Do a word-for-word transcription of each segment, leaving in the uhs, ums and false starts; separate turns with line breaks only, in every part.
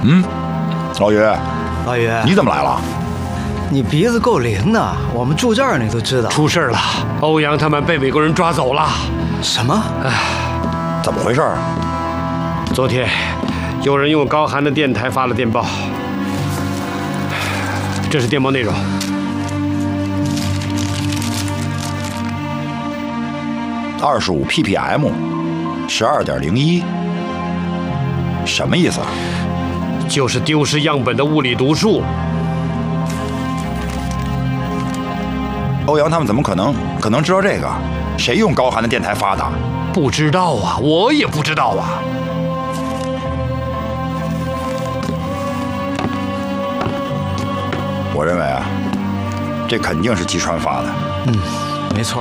嗯，老于，
老于，
你怎么来了？
你鼻子够灵的，我们住这儿你都知道。
出事了，欧阳他们被美国人抓走了。
什么？
哎，
怎么回事？
昨天有人用高寒的电台发了电报，这是电报内容。
二十五 P P M， 十二点零一，什么意思？
就是丢失样本的物理读数。
欧阳他们怎么可能可能知道这个？谁用高寒的电台发的？
不知道啊，我也不知道啊。
我认为啊，这肯定是吉川发的。
嗯，没错。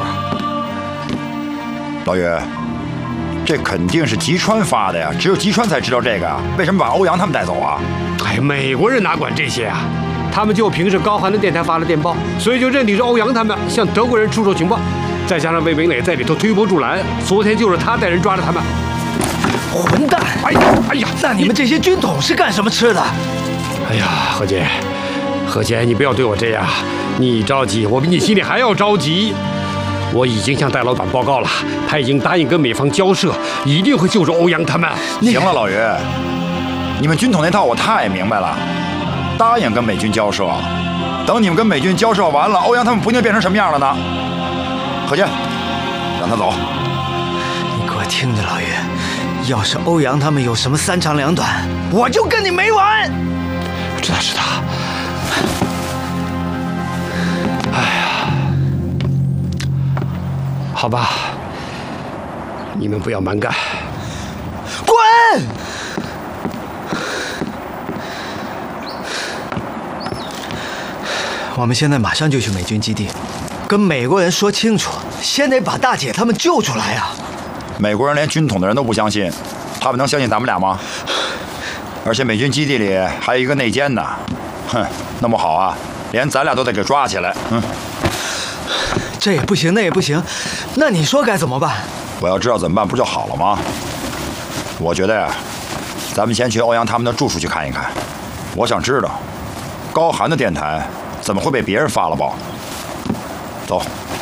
老于，这肯定是吉川发的呀，只有吉川才知道这个啊。为什么把欧阳他们带走啊？
哎，美国人哪管这些啊？他们就凭着高寒的电台发了电报，所以就认定是欧阳他们向德国人出售情报，再加上魏明磊在里头推波助澜，昨天就是他带人抓着他们。
混蛋！
哎呀，哎呀，
那你们这些军统是干什么吃的？
哎呀，何姐，何姐，你不要对我这样，你着急，我比你心里还要着急。我已经向戴老板报告了，他已经答应跟美方交涉，一定会救助欧阳他们。
行了，老于，你们军统那套我太明白了。答应跟美军交涉，等你们跟美军交涉完了，欧阳他们不定变成什么样了呢？何健，让他走。
你给我听着，老于，要是欧阳他们有什么三长两短，我就跟你没完。
知道知道。哎呀，好吧，你们不要蛮干。
滚！我们现在马上就去美军基地，跟美国人说清楚，先得把大姐他们救出来呀！
美国人连军统的人都不相信，他们能相信咱们俩吗？而且美军基地里还有一个内奸呢，哼，弄不好啊，连咱俩都得给抓起来。嗯，
这也不行，那也不行，那你说该怎么办？
我要知道怎么办，不就好了吗？我觉得呀，咱们先去欧阳他们的住处去看一看，我想知道高寒的电台怎么会被别人发了报？走。